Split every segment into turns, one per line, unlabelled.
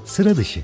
Sıra dışı.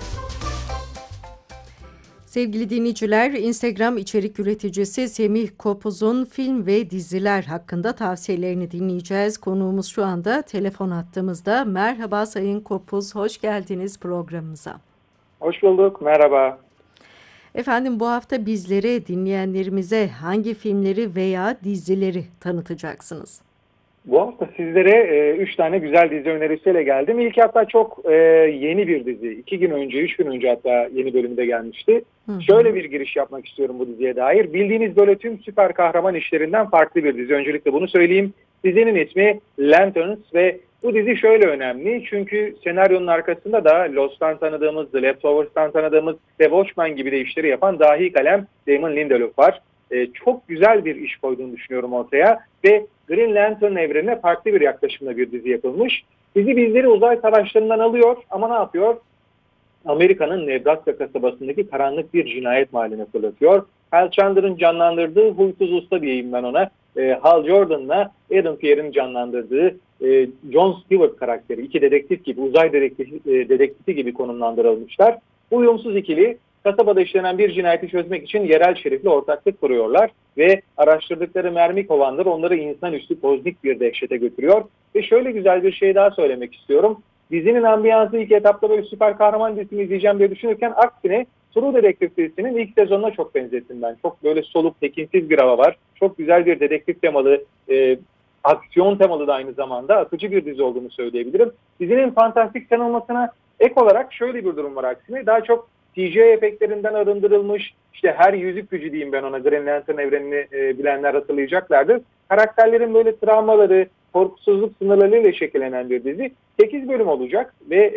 Sevgili dinleyiciler, Instagram içerik üreticisi Semih Kopuz'un film ve diziler hakkında tavsiyelerini dinleyeceğiz. Konuğumuz şu anda telefon hattımızda. Merhaba Sayın Kopuz, hoş geldiniz programımıza.
Hoş bulduk, merhaba.
Efendim, bu hafta bizlere, dinleyenlerimize hangi filmleri veya dizileri tanıtacaksınız?
Bu hafta sizlere 3 tane güzel dizi önerisiyle geldim. İlk hatta çok yeni bir dizi. 2 gün önce, 3 gün önce hatta yeni bölümü de gelmişti. Şöyle bir giriş yapmak istiyorum bu diziye dair. Bildiğiniz böyle tüm süper kahraman işlerinden farklı bir dizi. Öncelikle bunu söyleyeyim. Dizinin ismi Lanterns ve bu dizi şöyle önemli. Çünkü senaryonun arkasında da Lost'tan tanıdığımız, The Leftovers'tan tanıdığımız, The Watchmen gibi de işleri yapan dahi kalem Damon Lindelof var. Çok güzel bir iş koyduğunu düşünüyorum ortaya ve Green Lantern evrenine farklı bir yaklaşımla bir dizi yapılmış. Dizi bizleri uzay savaşlarından alıyor ama ne yapıyor? Amerika'nın Nebraska kasabasındaki karanlık bir cinayet mahalline fırlatıyor. Hal Chandler'ın canlandırdığı huysuz usta diyeyim ben ona. Hal Jordan'la Adam Pierre'in canlandırdığı John Stewart karakteri. İki dedektif gibi, uzay dedektifi gibi konumlandırılmışlar. Bu uyumsuz ikili kasabada işlenen bir cinayeti çözmek için yerel şerifle ortaklık kuruyorlar ve araştırdıkları mermi kovanları onları insanüstü kozmik bir dehşete götürüyor. Ve şöyle güzel bir şey daha söylemek istiyorum. Dizinin ambiyansı ilk etapta böyle süper kahraman dizisini izleyeceğim diye düşünürken aksine True Detective dizisinin ilk sezonuna çok benzettim ben. Çok böyle soluk, tekinsiz bir hava var. Çok güzel bir dedektif temalı, aksiyon temalı da aynı zamanda akıcı bir dizi olduğunu söyleyebilirim. Dizinin fantastik sanılmasına ek olarak şöyle bir durum var aksine. Daha çok CGI efektlerinden arındırılmış, işte her yüzük gücü diyeyim ben ona, Green Lantern evrenini bilenler hatırlayacaklardır. Karakterlerin böyle travmaları, korkusuzluk sınırlarıyla şekillenen bir dizi. 8 bölüm olacak ve